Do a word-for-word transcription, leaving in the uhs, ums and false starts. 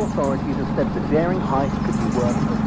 authorities have said the daring heist could be worth